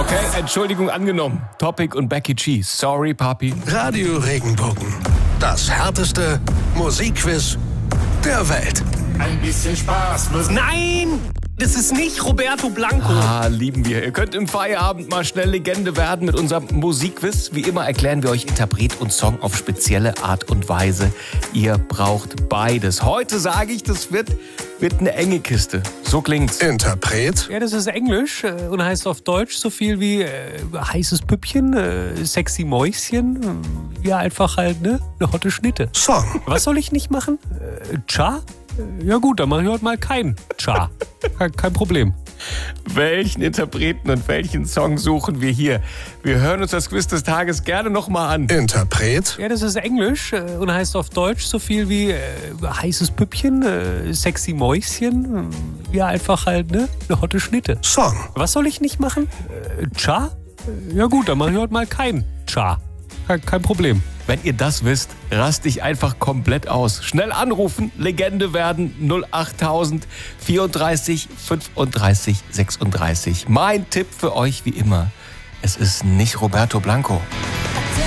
Okay, Entschuldigung angenommen. Topic und Becky G. Sorry, Papi. Radio Regenbogen. Das härteste Musikquiz der Welt. Ein bisschen Spaß muss... Nein! Das ist nicht Roberto Blanco. Ah, lieben wir. Ihr könnt im Feierabend mal schnell Legende werden mit unserem Musikquiz. Wie immer erklären wir euch Interpret und Song auf spezielle Art und Weise. Ihr braucht beides. Heute sage ich, das wird eine enge Kiste. So klingt's. Interpret, Ja, das ist Englisch und heißt auf Deutsch so viel wie heißes Püppchen, sexy Mäuschen. Ja, einfach halt, ne? Eine hotte Schnitte. Song, Was soll ich nicht machen? Cha? Ja gut, dann mache ich heute mal kein Cha. Kein Problem. Welchen Interpreten und welchen Song suchen wir hier? Wir hören uns das Quiz des Tages gerne nochmal an. Interpret, Ja, das ist Englisch und heißt auf Deutsch so viel wie heißes Püppchen, sexy Mäuschen. Ja, einfach halt, ne? Eine hotte Schnitte. Song, Was soll ich nicht machen? Cha? Ja gut, dann mache ich heute mal kein Cha. Kein Problem. Wenn ihr das wisst, rast ich einfach komplett aus. Schnell anrufen, Legende werden 08000 34 35 36. Mein Tipp für euch wie immer, es ist nicht Roberto Blanco.